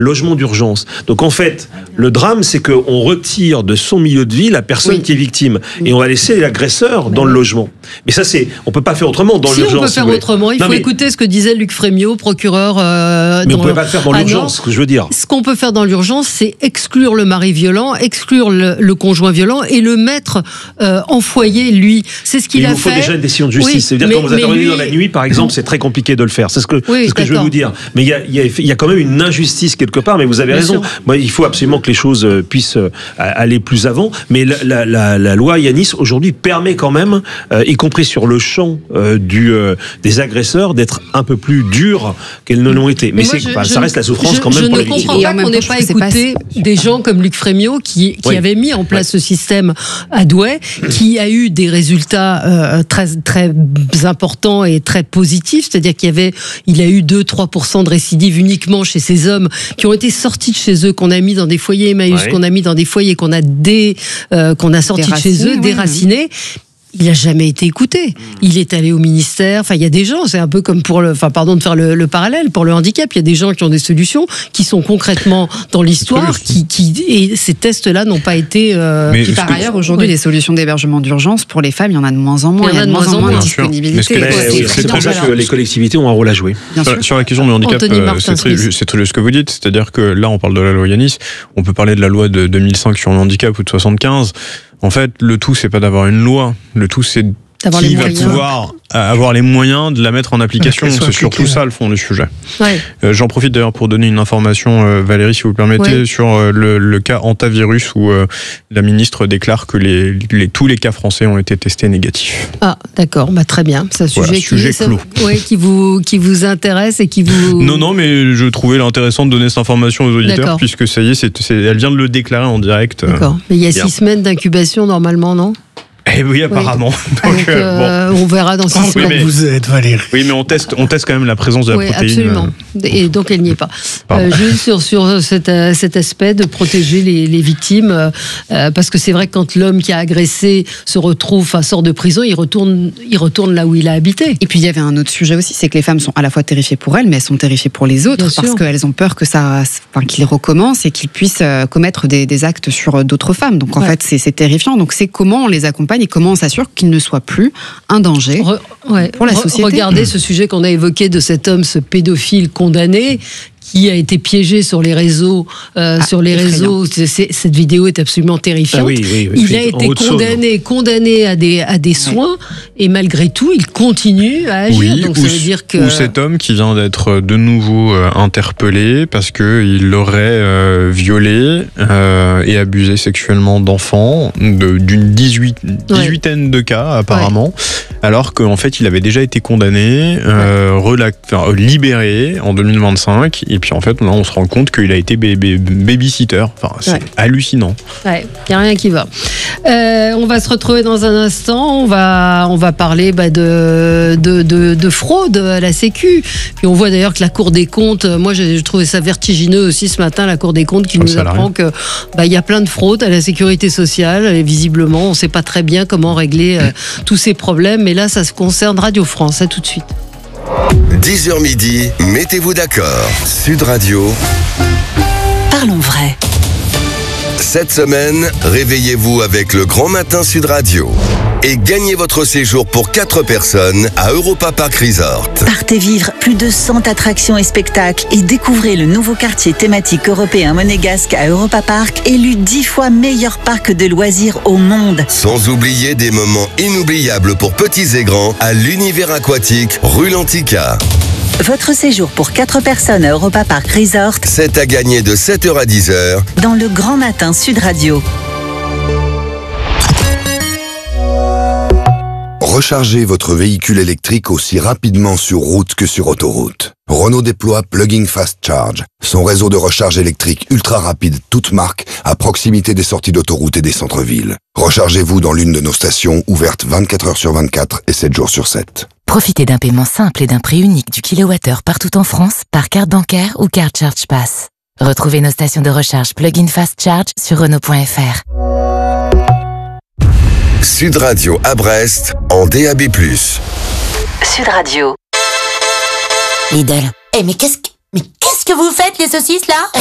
logement d'urgence. Donc en fait, le drame, c'est qu'on retire de son milieu de vie la personne qui est victime. Et on va laisser l'agresseur dans le logement. Mais ça, on peut pas faire autrement dans l'urgence. Si on peut faire autrement, il faut écouter ce que disait Luc Frémiot, procureur. Mais on ne peut pas le faire dans l'urgence, ce que je veux dire. Ce qu'on peut faire dans l'urgence, c'est exclure le mari violent, exclure le conjoint violent et le mettre en foyer, lui. C'est ce qu'il a fait. Il vous faut déjà une décision de justice. C'est-à-dire quand vous intervenez dans la nuit, par exemple, c'est très compliqué de le faire. C'est ce que je veux vous dire. Mais il y a quand même une injustice quelque part, mais vous avez raison. Moi, il faut absolument que les choses puissent aller plus avant. Mais la loi Yanis, aujourd'hui, permet quand même, y compris sur le champ des agresseurs, d'être un peu plus dure qu'elles ne l'ont été. Mais ça reste la souffrance quand même pour les victimes. Je ne comprends pas qu'on n'ait pas écouté des gens comme Luc Frémiot qui avaient mis en place ce système à Douai, qui a eu des résultats très, très importants et très positifs. C'est-à-dire qu'il a eu 2-3% de récidive uniquement chez ces hommes qui ont été sortis de chez eux, qu'on a mis dans des foyers Emmaüs, qu'on a mis dans des foyers qu'on a sortis de chez eux, déracinés. Il n'a jamais été écouté. Il est allé au ministère. Enfin, il y a des gens, c'est un peu comme pardon de faire le parallèle, pour le handicap, il y a des gens qui ont des solutions, qui sont concrètement dans l'histoire, et ces tests-là n'ont pas été... Puis par ailleurs, aujourd'hui, les solutions d'hébergement d'urgence, pour les femmes, il y en a de moins en moins. Il y a de moins en moins de disponibilité. C'est pour ça que les collectivités ont un rôle à jouer. Sur la question du handicap, c'est très juste ce que vous dites. C'est-à-dire que là, on parle de la loi Yanis, on peut parler de la loi de 2005 sur le handicap ou de 75. En fait, le tout, c'est pas d'avoir une loi. Le tout, c'est qui va pouvoir avoir les moyens de la mettre en application. C'est surtout ça le fond du sujet. J'en profite d'ailleurs pour donner une information, Valérie, si vous permettez, sur le cas hantavirus où la ministre déclare que tous les cas français ont été testés négatifs. Ah, d'accord, très bien. C'est un sujet clos. Qui vous intéresse et qui vous... Non, mais je trouvais intéressant de donner cette information aux auditeurs, puisque ça y est, elle vient de le déclarer en direct. D'accord. Mais il y a 6 semaines d'incubation normalement, non ? Eh oui, apparemment. Donc, on verra dans 6 semaines. Vous êtes, Valérie. Oui, mais on teste quand même la présence de la protéine. Absolument. Et donc, elle n'y est pas. Juste sur cet aspect de protéger les victimes, parce que c'est vrai que quand l'homme qui a agressé sort de prison, il retourne là où il a habité. Et puis, il y avait un autre sujet aussi, c'est que les femmes sont à la fois terrifiées pour elles, mais elles sont terrifiées pour les autres, parce qu'elles ont peur qu'il recommence et qu'il puisse commettre des actes sur d'autres femmes. Donc, en fait, c'est terrifiant. Donc, c'est comment on les accompagne et comment on s'assure qu'il ne soit plus un danger pour la société. Regardez ce sujet qu'on a évoqué de cet homme, ce pédophile condamné, qui a été piégé sur les réseaux. Cette vidéo est absolument terrifiante. Il a été condamné à des soins, et malgré tout, il continue à agir. Donc ça veut dire que... Ou cet homme qui vient d'être de nouveau interpellé parce qu'il aurait violé et abusé sexuellement d'enfants, d'une 18aine de cas apparemment, alors qu'en fait il avait déjà été condamné, libéré en 2025. Et puis en fait, là, on se rend compte qu'il a été babysitter. Enfin, c'est hallucinant. Il n'y a rien qui va. On va se retrouver dans un instant. On va parler de fraude à la Sécu. Puis on voit d'ailleurs que la Cour des comptes, moi j'ai trouvé ça vertigineux aussi ce matin, la Cour des comptes qui nous apprend que y a plein de fraudes à la sécurité sociale. Et visiblement, on ne sait pas très bien comment régler tous ces problèmes. Mais là, ça se concerne Radio France. À tout de suite. 10h midi, mettez-vous d'accord. Sud Radio. Parlons vrai. Cette semaine, réveillez-vous avec le Grand Matin Sud Radio. Et gagnez votre séjour pour 4 personnes à Europa Park Resort. Partez vivre plus de 100 attractions et spectacles et découvrez le nouveau quartier thématique européen monégasque à Europa Park, élu 10 fois meilleur parc de loisirs au monde. Sans oublier des moments inoubliables pour petits et grands à l'univers aquatique rue Lantica. Votre séjour pour 4 personnes à Europa Park Resort, c'est à gagner de 7h à 10h dans le Grand Matin Sud Radio. Rechargez votre véhicule électrique aussi rapidement sur route que sur autoroute. Renault déploie Plug-in Fast Charge, son réseau de recharge électrique ultra rapide toute marque à proximité des sorties d'autoroute et des centres-villes. Rechargez-vous dans l'une de nos stations ouvertes 24 h sur 24 et 7 jours sur 7. Profitez d'un paiement simple et d'un prix unique du kilowattheure partout en France par carte bancaire ou carte Charge Pass. Retrouvez nos stations de recharge Plug-in Fast Charge sur Renault.fr. Sud Radio à Brest en DAB+. Sud Radio. Lidl. Mais qu'est-ce Qu'est-ce que vous faites, les saucisses, là ?